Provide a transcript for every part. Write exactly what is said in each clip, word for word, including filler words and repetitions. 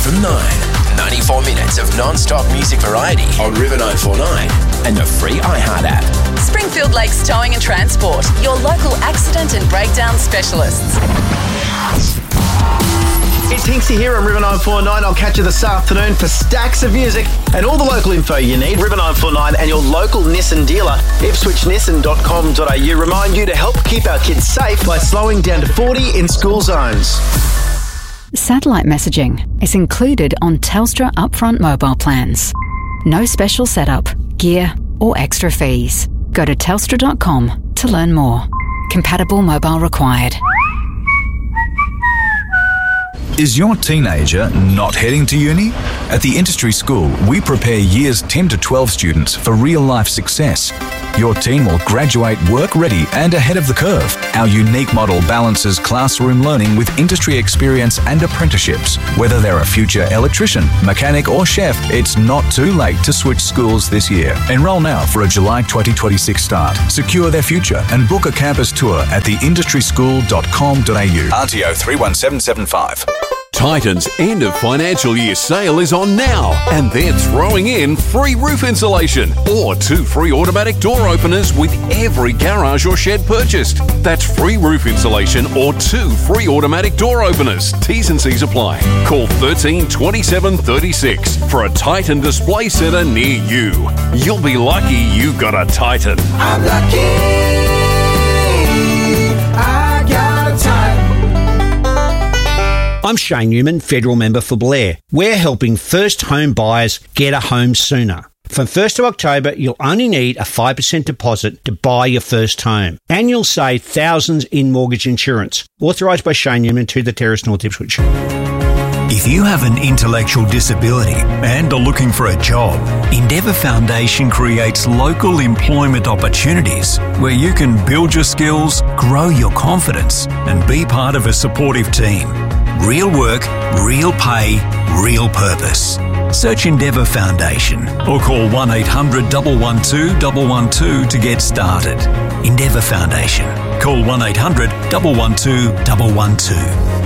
from nine. ninety-four minutes of non-stop music variety on River nine forty-nine and the free iHeart app. Springfield Lakes Towing and Transport, your local accident and breakdown specialists. It's Hinksy here on River nine forty-nine. I'll catch you this afternoon for stacks of music and all the local info you need. River nine forty-nine and your local Nissan dealer, ipswich nissan dot com dot a u. Remind you to help keep our kids safe by slowing down to forty in school zones. Satellite messaging is included on Telstra upfront mobile plans. No special setup, gear or extra fees. Go to telstra dot com to learn more. Compatible mobile required. Is your teenager not heading to uni? At the Industry School, we prepare years ten to twelve students for real-life success. Your teen will graduate work-ready and ahead of the curve. Our unique model balances classroom learning with industry experience and apprenticeships. Whether they're a future electrician, mechanic or chef, it's not too late to switch schools this year. Enrol now for a July twenty twenty-six start. Secure their future and book a campus tour at the industry school dot com dot a u. R T O three one seven seven five. Titan's end of financial year sale is on now, and they're throwing in free roof insulation or two free automatic door openers with every garage or shed purchased. That's free roof insulation or two free automatic door openers. T's and C's apply. Call thirteen twenty-seven thirty-six for a Titan display centre near you. You'll be lucky you got a Titan. I'm lucky. I got a Titan. I'm Shane Newman, Federal Member for Blair. We're helping first home buyers get a home sooner. From first of October, you'll only need a five percent deposit to buy your first home. And you'll save thousands in mortgage insurance. Authorised by Shane Newman to the Terrace North Ipswich. If you have an intellectual disability and are looking for a job, Endeavour Foundation creates local employment opportunities where you can build your skills, grow your confidence, and be part of a supportive team. Real work, real pay, real purpose. Search Endeavour Foundation or call one eight hundred one one two one one two to get started. Endeavour Foundation. Call one eight hundred one one two one one two.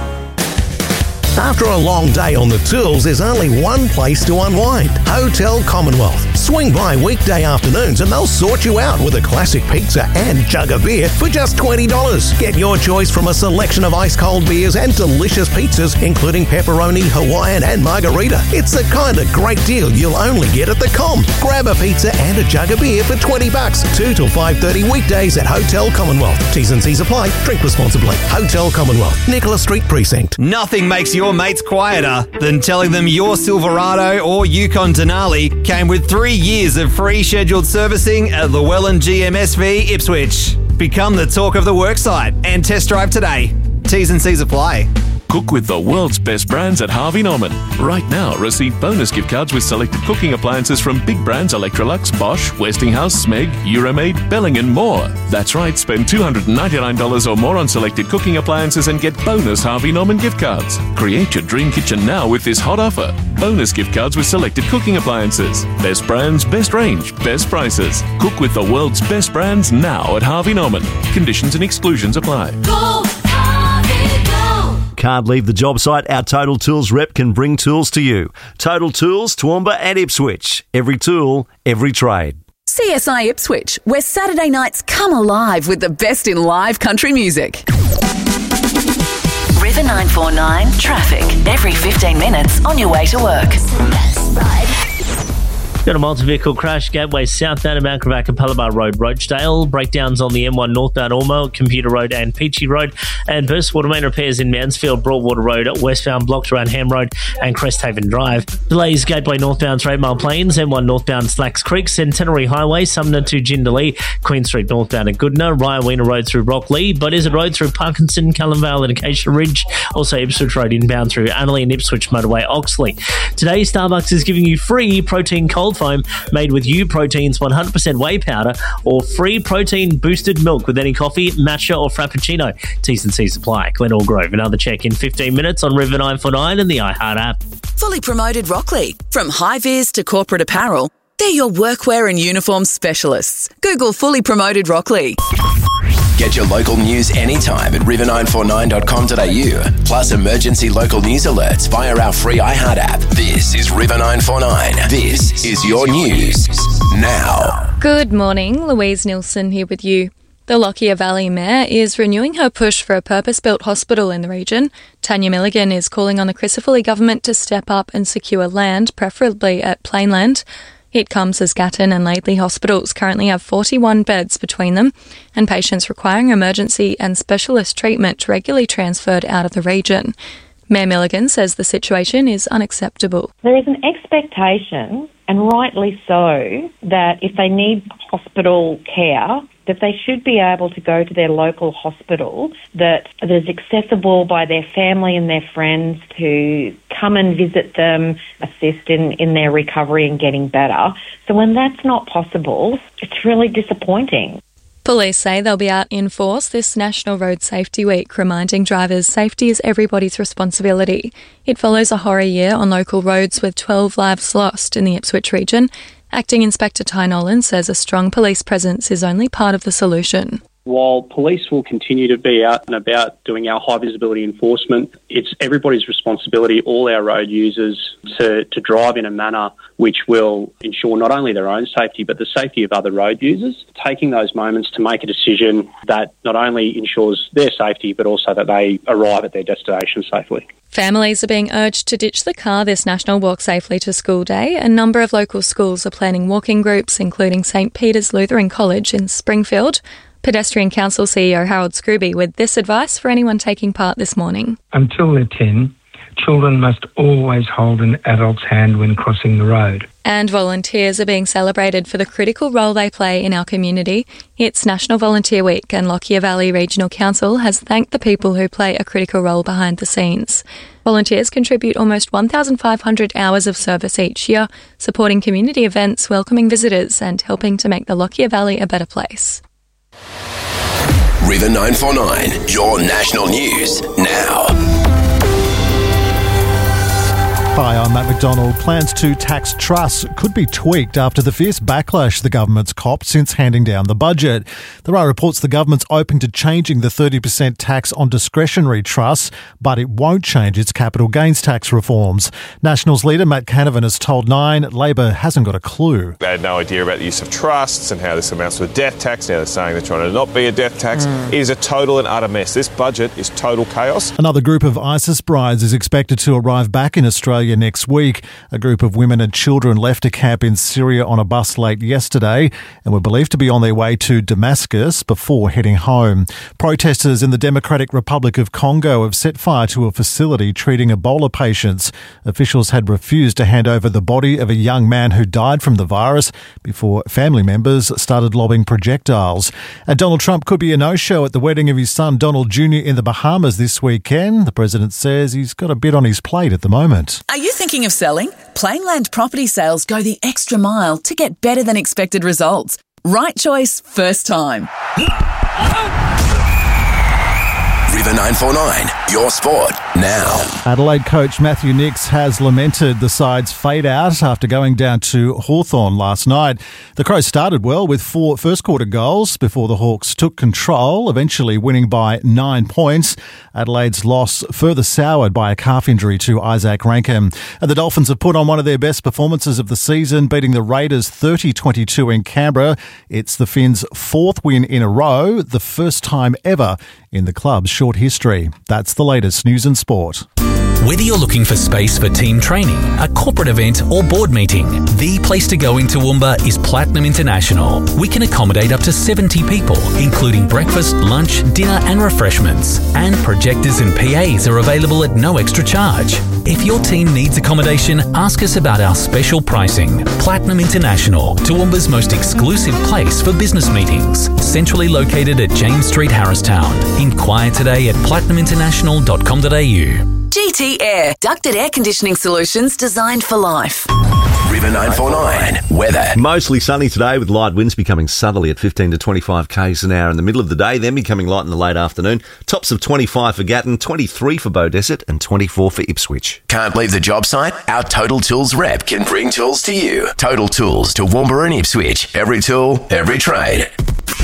After a long day on the tools, there's only one place to unwind. Hotel Commonwealth. Swing by weekday afternoons and they'll sort you out with a classic pizza and jug of beer for just twenty dollars. Get your choice from a selection of ice-cold beers and delicious pizzas, including pepperoni, Hawaiian and margarita. It's the kind of great deal you'll only get at the Com. Grab a pizza and a jug of beer for twenty bucks. two till five thirty weekdays at Hotel Commonwealth. T's and C's apply. Drink responsibly. Hotel Commonwealth. Nicholas Street Precinct. Nothing makes your mates quieter than telling them your Silverado or Yukon Denali came with three years of free scheduled servicing at Llewellyn G M S V Ipswich. Become the talk of the worksite and test drive today. T's and C's apply. Cook with the world's best brands at Harvey Norman. Right now, receive bonus gift cards with selected cooking appliances from big brands Electrolux, Bosch, Westinghouse, Smeg, Euromaid, Belling and more. That's right, spend two hundred ninety-nine dollars or more on selected cooking appliances and get bonus Harvey Norman gift cards. Create your dream kitchen now with this hot offer. Bonus gift cards with selected cooking appliances. Best brands, best range, best prices. Cook with the world's best brands now at Harvey Norman. Conditions and exclusions apply. Go! Can't leave the job site? Our Total Tools rep can bring tools to you. Total Tools, Toowoomba and Ipswich. Every tool, every trade. C S I Ipswich, where Saturday nights come alive with the best in live country music. River nine forty-nine traffic. Every fifteen minutes on your way to work. Got a multi-vehicle crash, Gateway southbound at Mount Gravatt, Capalaba Road, Rochdale. Breakdowns on the M one northbound Ormo, Computer Road and Peachy Road. And burst water main repairs in Mansfield, Broadwater Road, westbound blocked around Ham Road and Cresthaven Drive. Delays Gateway northbound Three Mile Plains, M one northbound Slacks Creek, Centenary Highway, Sumner to Jindalee, Queen Street northbound at Goodna, Ryawena Road through Rockley, Buddizard Road through Parkinson, Cullenvale and Acacia Ridge. Also Ipswich Road inbound through Annerley and Ipswich Motorway, Oxley. Today, Starbucks is giving you free protein cold foam made with U Protein's one hundred percent whey powder or free protein boosted milk with any coffee, matcha or frappuccino. T's and C's apply. Glenelg Grove. Another check in fifteen minutes on River nine forty-nine and the iHeart app. Fully promoted Rockley. From high-vis to corporate apparel, they're your workwear and uniform specialists. Google Fully Promoted Rockley. Get your local news anytime at river nine four nine dot com dot a u. Plus emergency local news alerts via our free iHeart app. This is River nine four nine. This is your news now. Good morning, Louise Nilsson here with you. The Lockyer Valley Mayor is renewing her push for a purpose-built hospital in the region. Tanya Milligan is calling on the Crisafulli government to step up and secure land, preferably at Plainland. It comes as Gatton and Laidley hospitals currently have forty-one beds between them, and patients requiring emergency and specialist treatment regularly transferred out of the region. Mayor Milligan says the situation is unacceptable. There is an expectation, and rightly so, that if they need hospital care, that they should be able to go to their local hospital that is accessible by their family and their friends to come and visit them, assist in, in their recovery and getting better. So when that's not possible, it's really disappointing. Police say they'll be out in force this National Road Safety Week, reminding drivers safety is everybody's responsibility. It follows a horror year on local roads with twelve lives lost in the Ipswich region. Acting Inspector Ty Nolan says a strong police presence is only part of the solution. While police will continue to be out and about doing our high visibility enforcement, it's everybody's responsibility, all our road users, to, to drive in a manner which will ensure not only their own safety but the safety of other road users, taking those moments to make a decision that not only ensures their safety but also that they arrive at their destination safely. Families are being urged to ditch the car this National Walk Safely to School Day. A number of local schools are planning walking groups, including St Peter's Lutheran College in Springfield. Pedestrian Council C E O Harold Scrooby with this advice for anyone taking part this morning. Until they're ten, children must always hold an adult's hand when crossing the road. And volunteers are being celebrated for the critical role they play in our community. It's National Volunteer Week, and Lockyer Valley Regional Council has thanked the people who play a critical role behind the scenes. Volunteers contribute almost one thousand five hundred hours of service each year, supporting community events, welcoming visitors and helping to make the Lockyer Valley a better place. River nine four nine, your national news now. Hi, I'm Matt McDonald. Plans to tax trusts could be tweaked after the fierce backlash the government's copped since handing down the budget. There are reports the government's open to changing the thirty percent tax on discretionary trusts, but it won't change its capital gains tax reforms. Nationals leader Matt Canavan has told Nine Labor hasn't got a clue. They had no idea about the use of trusts and how this amounts to a death tax. Now they're saying they're trying to not be a death tax. Mm. It is a total and utter mess. This budget is total chaos. Another group of ISIS brides is expected to arrive back in Australia next week. A group of women and children left a camp in Syria on a bus late yesterday and were believed to be on their way to Damascus before heading home. Protesters in the Democratic Republic of Congo have set fire to a facility treating Ebola patients. Officials had refused to hand over the body of a young man who died from the virus before family members started lobbing projectiles. And Donald Trump could be a no-show at the wedding of his son Donald Junior in the Bahamas this weekend. The president says he's got a bit on his plate at the moment. Are you thinking of selling? Plainland Property Sales go the extra mile to get better than expected results. Right choice, first time. River nine four nine, your sport now. Adelaide coach Matthew Nicks has lamented the side's fade out after going down to Hawthorn last night. The Crows started well with four first quarter goals before the Hawks took control, eventually winning by nine points. Adelaide's loss further soured by a calf injury to Isaac Rankin. And the Dolphins have put on one of their best performances of the season, beating the Raiders thirty twenty-two in Canberra. It's the Finns' fourth win in a row, the first time ever in the club's short history. That's the latest news and sport. Whether you're looking for space for team training, a corporate event or board meeting, the place to go in Toowoomba is Platinum International. We can accommodate up to seventy people, including breakfast, lunch, dinner and refreshments. And projectors and P As are available at no extra charge. If your team needs accommodation, ask us about our special pricing. Platinum International, Toowoomba's most exclusive place for business meetings. Centrally located at James Street, Harristown. Inquire today at platinum international dot com dot a u. G T Air, ducted air conditioning solutions designed for life. River nine four nine, weather. Mostly sunny today with light winds becoming southerly at fifteen to twenty-five k's an hour in the middle of the day, then becoming light in the late afternoon. Tops of twenty-five for Gatton, twenty-three for Beaudesert and twenty-four for Ipswich. Can't leave the job site? Our Total Tools rep can bring tools to you. Total Tools, Toowoomba and Ipswich. Every tool, every trade. If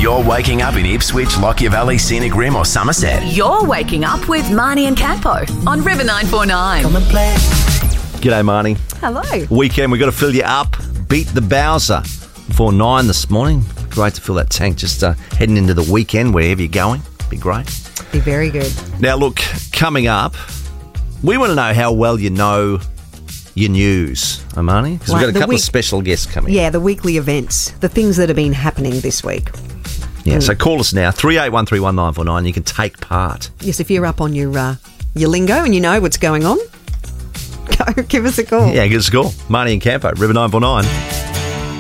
you're waking up in Ipswich, Lockyer Valley, Scenic Rim or Somerset. You're waking up with Marnie and Campo on River nine four nine. Come and play. G'day, Marnie. Hello. Weekend, we've got to fill you up. Beat the Bowser. Before nine this morning. Great to fill that tank. Just uh, heading into the weekend, wherever you're going. Be great. Be very good. Now, look, coming up, we want to know how well you know your news, Amani, because Like we've got a the couple week- of special guests coming. Yeah, the weekly events, the things that have been happening this week. Yeah, Mm. so call us now, three eight one three one nine four nine. You can take part. Yes, if you're up on your uh, your lingo and you know what's going on, go give us a call. Yeah, give us a call. Marnie and Campo, River nine four nine.